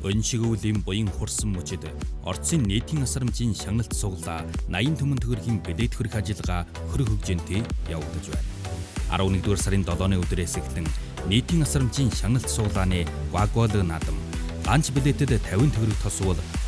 Өншигүүлийн буян хурсан мөчид Орцын нийтийн асрамжийн шагналт суглаа 80 түмэн төгрөгийн билет хөрөх ажиллагаа хөрөх хөгжинтэй явагдаж байна. 11-р сарын 7-ны өдрөөс эхлэн нийтийн асрамжийн шагналт суглааны вагвал наадам ганц билетэд 50 төгрөг тосвол